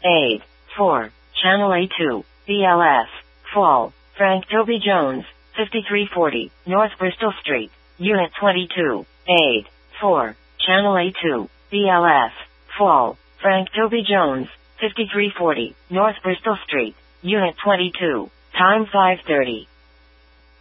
Aid. 4. Channel A2, BLS. Fall. Frank Toby Jones, 5340, North Bristol Street, Unit 22. Aid. 4. Channel A2, BLS. Fall. Frank Toby Jones, 5340, North Bristol Street, Unit 22. Time 5:30.